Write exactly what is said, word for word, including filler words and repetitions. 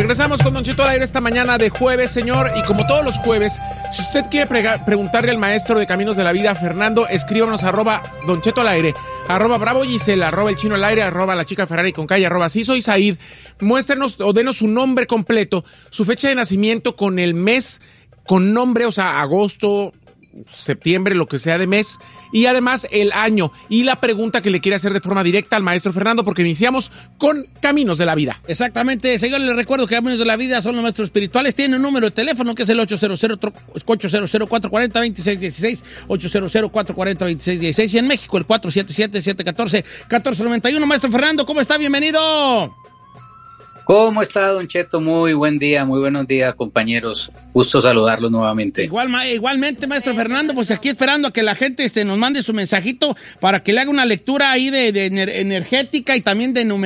Regresamos con Don Cheto al aire esta mañana de jueves, señor, y como todos los jueves, si usted quiere prega- preguntarle al maestro de Caminos de la Vida, Fernando, escríbanos arroba Don Cheto al aire, arroba Bravo Gisela, arroba El Chino al aire, arroba La Chica Ferrari con calle, arroba Sí Soy Said. Muéstrenos o denos su nombre completo, su fecha de nacimiento con el mes, con nombre, o sea, agosto, septiembre, lo que sea de mes, y además el año y la pregunta que le quiere hacer de forma directa al maestro Fernando, porque iniciamos con Caminos de la Vida. Exactamente, señor, les recuerdo que Caminos de la Vida son los maestros espirituales. Tiene un número de teléfono que es el ocho cero cero, cuatro cuatro cero, dos seis uno seis, ocho cero cero, cuatro cuatro cero, dos seis uno seis, y en México el cuatro siete siete, siete uno cuatro, uno cuatro nueve uno. Maestro Fernando, ¿cómo está? Bienvenido. ¿Cómo está, Don Cheto? Muy buen día, muy buenos días, compañeros. Gusto saludarlos nuevamente. Igual, igualmente, maestro Fernando, pues aquí esperando a que la gente este, nos mande su mensajito para que le haga una lectura ahí de, de ener- energética y también de numerología.